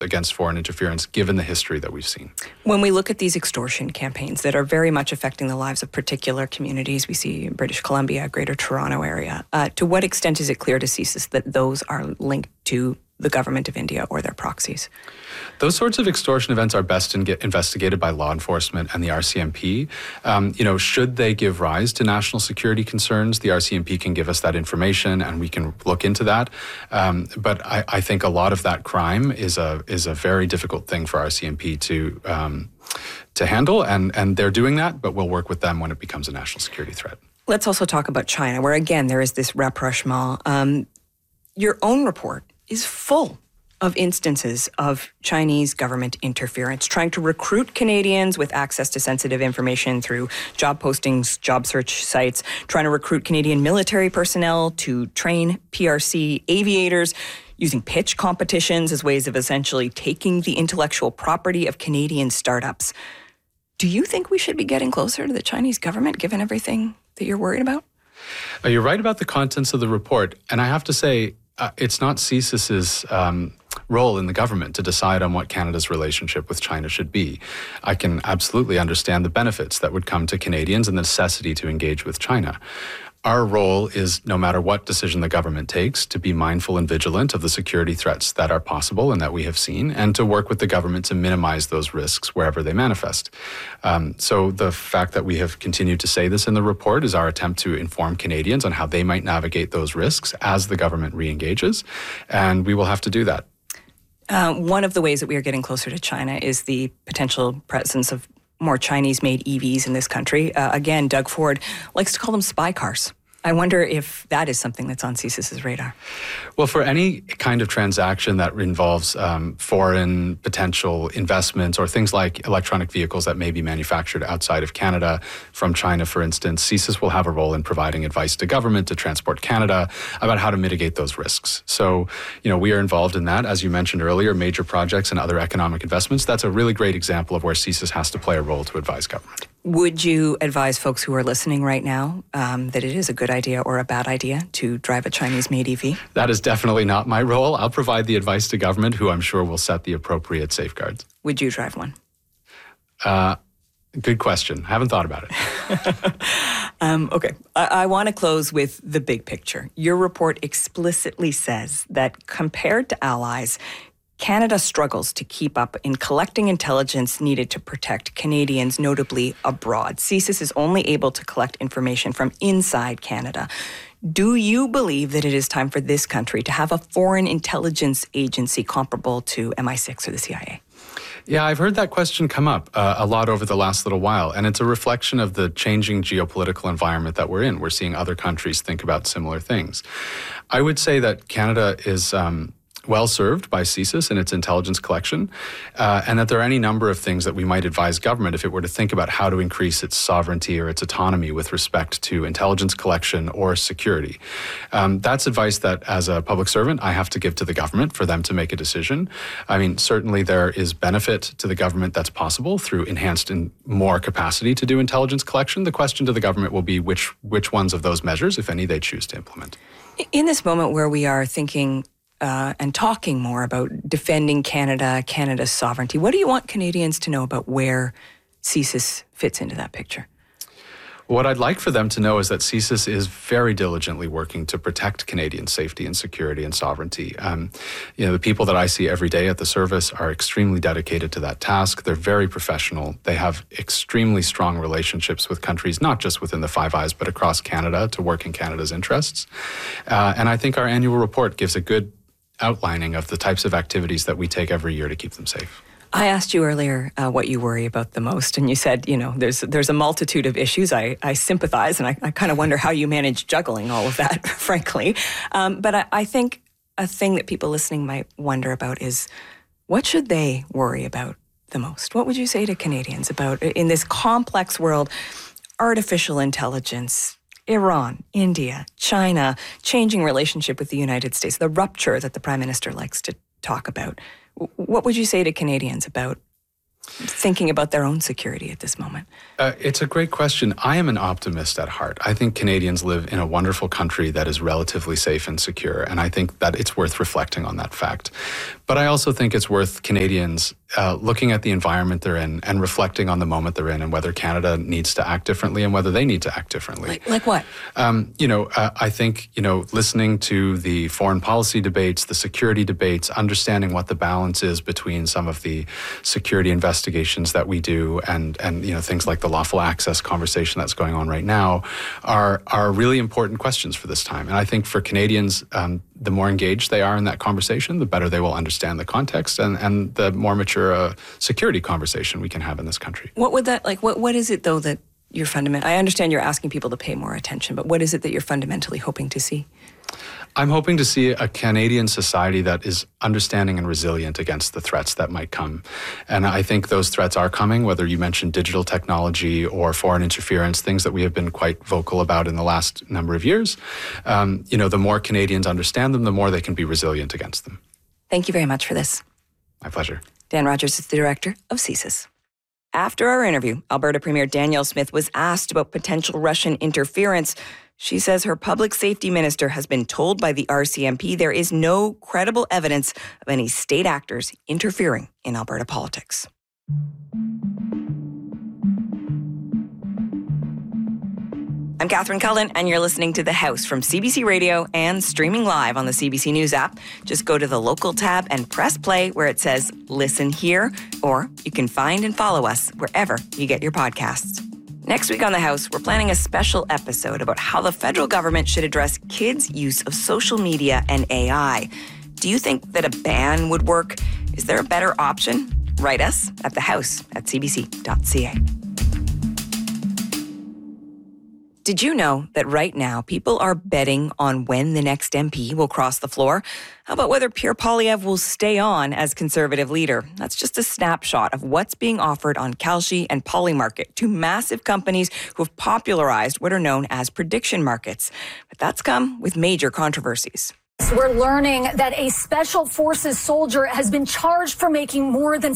against foreign interference, given the history that we've seen. When we look at these extortion campaigns that are very much affecting the lives of particular communities, we see in British Columbia, Greater Toronto area, to what extent is it clear to CSIS that those are linked to the government of India or their proxies? Those sorts of extortion events are best investigated by law enforcement and the RCMP. Should they give rise to national security concerns, the RCMP can give us that information and we can look into that. But I think a lot of that crime is a very difficult thing for RCMP to handle, and they're doing that, but we'll work with them when it becomes a national security threat. Let's also talk about China, where again there is this rapprochement. Your own report is full of instances of Chinese government interference, trying to recruit Canadians with access to sensitive information through job postings, job search sites, trying to recruit Canadian military personnel to train PRC aviators, using pitch competitions as ways of essentially taking the intellectual property of Canadian startups. Do you think we should be getting closer to the Chinese government, given everything that you're worried about? You're right about the contents of the report, and I have to say, it's not CSIS's role in the government to decide on what Canada's relationship with China should be. I can absolutely understand the benefits that would come to Canadians and the necessity to engage with China. Our role is, no matter what decision the government takes, to be mindful and vigilant of the security threats that are possible and that we have seen, and to work with the government to minimize those risks wherever they manifest. So the fact that we have continued to say this in the report is our attempt to inform Canadians on how they might navigate those risks as the government re-engages, and we will have to do that. One of the ways that we are getting closer to China is the potential presence of more Chinese-made EVs in this country. Again, Doug Ford likes to call them spy cars. I wonder if that is something that's on CSIS's radar. Well, for any kind of transaction that involves foreign potential investments or things like electronic vehicles that may be manufactured outside of Canada, from China, for instance, CSIS will have a role in providing advice to government, to Transport Canada, about how to mitigate those risks. So, we are involved in that. As you mentioned earlier, major projects and other economic investments. That's a really great example of where CSIS has to play a role to advise government. Would you advise folks who are listening right now that it is a good idea or a bad idea to drive a Chinese-made EV? That is definitely not my role. I'll provide the advice to government, who I'm sure will set the appropriate safeguards. Would you drive one? Good question. I haven't thought about it. Okay. I want to close with the big picture. Your report explicitly says that compared to allies, Canada struggles to keep up in collecting intelligence needed to protect Canadians, notably abroad. CSIS is only able to collect information from inside Canada. Do you believe that it is time for this country to have a foreign intelligence agency comparable to MI6 or the CIA? Yeah, I've heard that question come up a lot over the last little while, and it's a reflection of the changing geopolitical environment that we're in. We're seeing other countries think about similar things. I would say that Canada is well served by CSIS in its intelligence collection, and that there are any number of things that we might advise government if it were to think about how to increase its sovereignty or its autonomy with respect to intelligence collection or security. That's advice that, as a public servant, I have to give to the government for them to make a decision. I mean, certainly there is benefit to the government that's possible through enhanced and more capacity to do intelligence collection. The question to the government will be which ones of those measures, if any, they choose to implement. In this moment where we are thinking and talking more about defending Canada, Canada's sovereignty, what do you want Canadians to know about where CSIS fits into that picture? What I'd like for them to know is that CSIS is very diligently working to protect Canadian safety and security and sovereignty. The people that I see every day at the service are extremely dedicated to that task. They're very professional. They have extremely strong relationships with countries, not just within the Five Eyes, but across Canada to work in Canada's interests. And I think our annual report gives a good outlining of the types of activities that we take every year to keep them safe. I asked you earlier what you worry about the most, and you said, there's a multitude of issues. I sympathize, and I kind of wonder how you manage juggling all of that, frankly. But I think a thing that people listening might wonder about is, what should they worry about the most? What would you say to Canadians about, in this complex world, artificial intelligence, Iran, India, China, changing relationship with the United States, the rupture that the Prime Minister likes to talk about? What would you say to Canadians about thinking about their own security at this moment? It's a great question. I am an optimist at heart. I think Canadians live in a wonderful country that is relatively safe and secure, and I think that it's worth reflecting on that fact. But I also think it's worth Canadians looking at the environment they're in and reflecting on the moment they're in and whether Canada needs to act differently and whether they need to act differently. Like what? I think, listening to the foreign policy debates, the security debates, understanding what the balance is between some of the security investigations that we do and things like the lawful access conversation that's going on right now are really important questions for this time. And I think for Canadians, the more engaged they are in that conversation, the better they will understand the context and the more mature security conversation we can have in this country. What would that, what is it though that you're I understand you're asking people to pay more attention, but what is it that you're fundamentally hoping to see? I'm hoping to see a Canadian society that is understanding and resilient against the threats that might come. And I think those threats are coming, whether you mention digital technology or foreign interference, things that we have been quite vocal about in the last number of years. The more Canadians understand them, the more they can be resilient against them. Thank you very much for this. My pleasure. Dan Rogers is the director of CSIS. After our interview, Alberta Premier Danielle Smith was asked about potential Russian interference. She says her public safety minister has been told by the RCMP there is no credible evidence of any state actors interfering in Alberta politics. I'm Catherine Cullen, and you're listening to The House from CBC Radio and streaming live on the CBC News app. Just go to the local tab and press play where it says Listen Here, or you can find and follow us wherever you get your podcasts. Next week on The House, we're planning a special episode about how the federal government should address kids' use of social media and AI. Do you think that a ban would work? Is there a better option? Write us at thehouse@cbc.ca. Did you know that right now people are betting on when the next MP will cross the floor? How about whether Pierre Poilievre will stay on as Conservative leader? That's just a snapshot of what's being offered on Kalshi and Polymarket, two massive companies who have popularized what are known as prediction markets. But that's come with major controversies. We're learning that a special forces soldier has been charged for making more than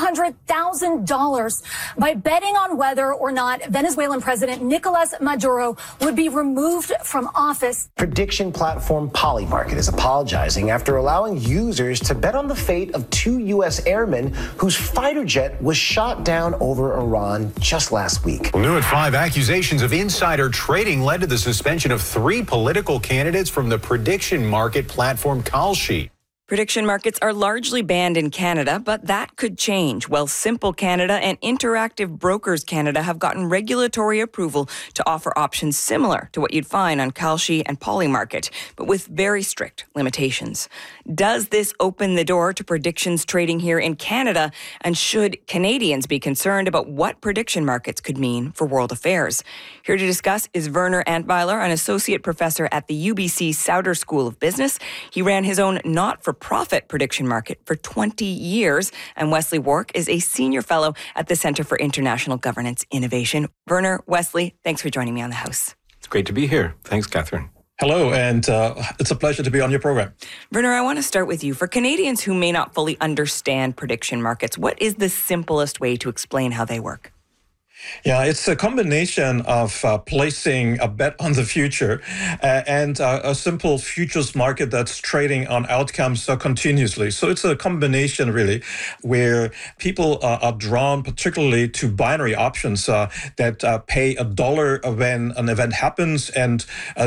$400,000 by betting on whether or not Venezuelan President Nicolas Maduro would be removed from office. Prediction platform Polymarket is apologizing after allowing users to bet on the fate of 2 U.S. airmen whose fighter jet was shot down over Iran just last week. Well, new at 5, accusations of insider trading led to the suspension of 3 political candidates from the prediction market platform Kalshi. Prediction markets are largely banned in Canada, but that could change. Well, Simple Canada and Interactive Brokers Canada have gotten regulatory approval to offer options similar to what you'd find on Kalshi and Polymarket, but with very strict limitations. Does this open the door to predictions trading here in Canada? And should Canadians be concerned about what prediction markets could mean for world affairs? Here to discuss is Werner Antweiler, an associate professor at the UBC Sauder School of Business. He ran his own not-for-profit prediction market for 20 years. And Wesley Wark is a senior fellow at the Centre for International Governance Innovation. Werner, Wesley, thanks for joining me on The House. It's great to be here. Thanks, Catherine. Hello, and it's a pleasure to be on your program. Werner, I want to start with you. For Canadians who may not fully understand prediction markets, what is the simplest way to explain how they work? Yeah, it's a combination of placing a bet on the future and a simple futures market that's trading on outcomes continuously. So it's a combination, really, where people are drawn particularly to binary options that pay $1 when an event happens and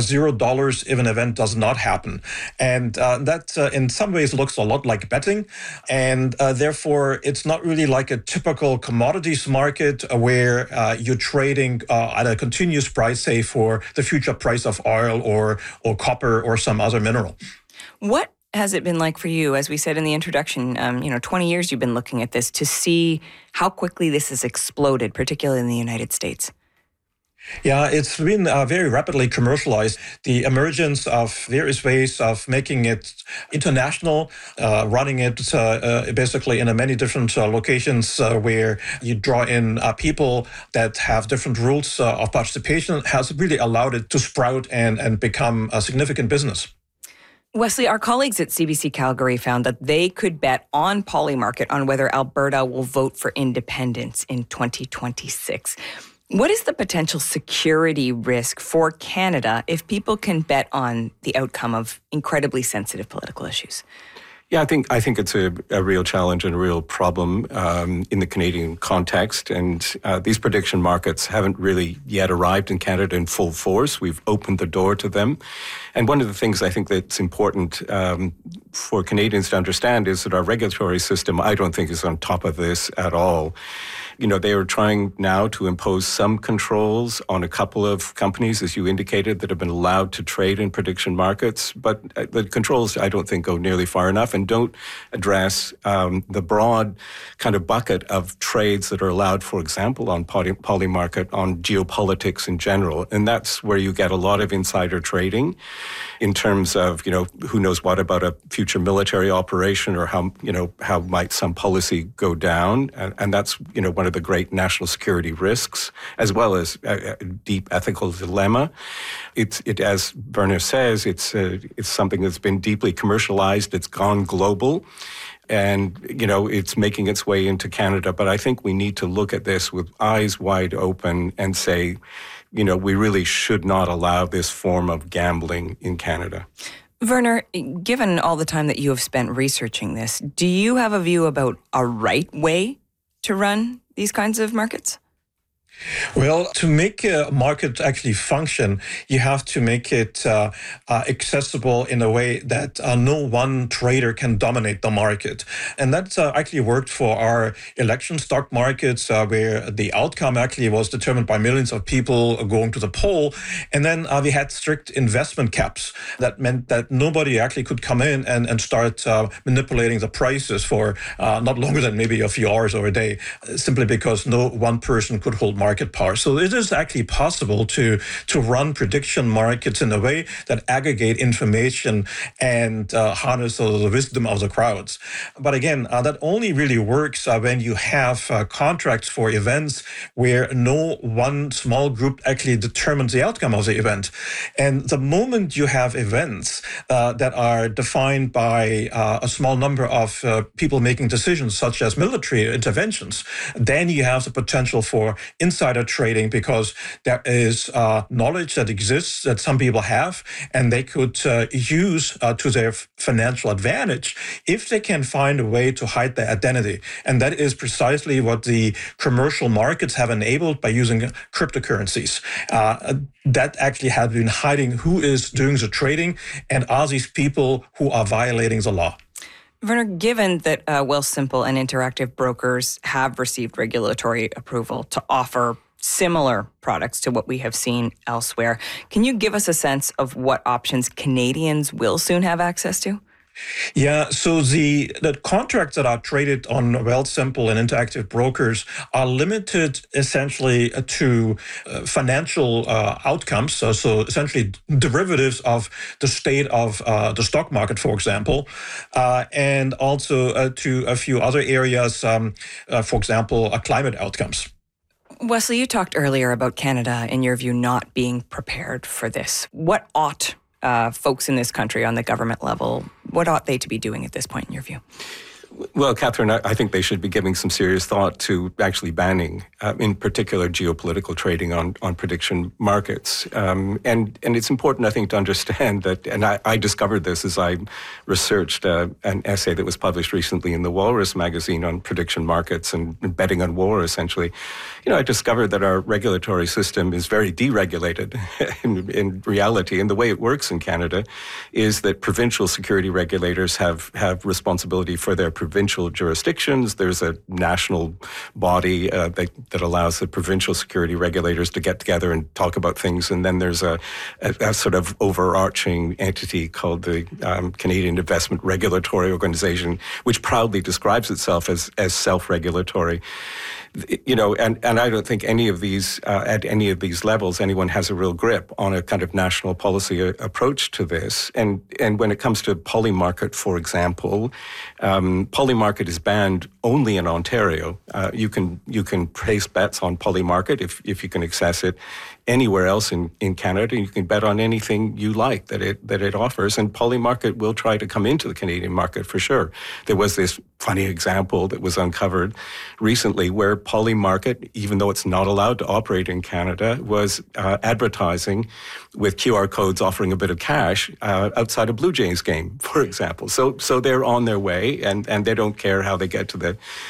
$0 if an event does not happen. And that in some ways looks a lot like betting. And therefore, it's not really like a typical commodities market where you're trading at a continuous price, say, for the future price of oil or copper or some other mineral. What has it been like for you? As we said in the introduction, 20 years you've been looking at this to see how quickly this has exploded, particularly in the United States. Yeah, it's been very rapidly commercialized. The emergence of various ways of making it international, running it basically in many different locations where you draw in people that have different rules of participation has really allowed it to sprout and become a significant business. Wesley, our colleagues at CBC Calgary found that they could bet on Polymarket on whether Alberta will vote for independence in 2026. What is the potential security risk for Canada if people can bet on the outcome of incredibly sensitive political issues? Yeah, I think it's a real challenge and a real problem in the Canadian context. And these prediction markets haven't really yet arrived in Canada in full force. We've opened the door to them. And one of the things I think that's important for Canadians to understand is that our regulatory system, I don't think, is on top of this at all. You know, they are trying now to impose some controls on a couple of companies, as you indicated, that have been allowed to trade in prediction markets. But the controls, I don't think, go nearly far enough and don't address the broad kind of bucket of trades that are allowed, for example, on Polymarket, on geopolitics in general. And that's where you get a lot of insider trading in terms of, you know, who knows what about a future military operation or how might some policy go down. And that's, you know, one of the great national security risks, as well as a deep ethical dilemma. It as Werner says, it's something that's been deeply commercialized. It's gone global, and you know it's making its way into Canada. But I think we need to look at this with eyes wide open and say, you know, we really should not allow this form of gambling in Canada. Werner, given all the time that you have spent researching this, do you have a view about a right way to run these kinds of markets? Well, to make a market actually function, you have to make it accessible in a way that no one trader can dominate the market. And that actually worked for our election stock markets, where the outcome actually was determined by millions of people going to the poll. And then we had strict investment caps. That meant that nobody actually could come in and start manipulating the prices for not longer than maybe a few hours or a day, simply because no one person could hold market power. So it is actually possible to run prediction markets in a way that aggregate information and harness the wisdom of the crowds. But again, that only really works when you have contracts for events where no one small group actually determines the outcome of the event. And the moment you have events that are defined by a small number of people making decisions, such as military interventions, then you have the potential for insider trading, because there is knowledge that exists that some people have, and they could use to their financial advantage if they can find a way to hide their identity. And that is precisely what the commercial markets have enabled by using cryptocurrencies. That actually have been hiding who is doing the trading and are these people who are violating the law. Werner, given that Wealthsimple and Interactive Brokers have received regulatory approval to offer similar products to what we have seen elsewhere, can you give us a sense of what options Canadians will soon have access to? Yeah, so the contracts that are traded on Wealthsimple and Interactive Brokers are limited essentially to financial outcomes, so essentially derivatives of the state of the stock market, for example, and also to a few other areas, for example, climate outcomes. Wesley, you talked earlier about Canada, in your view, not being prepared for this. What ought folks in this country on the government level, what ought they to be doing at this point, in your view? Well, Catherine, I think they should be giving some serious thought to actually banning, in particular, geopolitical trading on prediction markets. And it's important, I think, to understand that, and I discovered this as I researched an essay that was published recently in the Walrus magazine on prediction markets and betting on war, essentially. You know, I discovered that our regulatory system is very deregulated in reality. And the way it works in Canada is that provincial security regulators have responsibility for their provincial jurisdictions. There's a national body that allows the provincial security regulators to get together and talk about things. And then there's a sort of overarching entity called the Canadian Investment Regulatory Organization, which proudly describes itself as self-regulatory. You know, and I don't think any of these, at any of these levels, anyone has a real grip on a kind of national policy approach to this. And when it comes to Polymarket, for example, Polymarket is banned only in Ontario. You can place bets on Polymarket if you can access it anywhere else in Canada. You can bet on anything you like that it offers, and Polymarket will try to come into the Canadian market for sure. There was this funny example that was uncovered recently where Polymarket, even though it's not allowed to operate in Canada, was advertising with QR codes offering a bit of cash outside a Blue Jays game, for example. So they're on their way, and they don't care how they get to the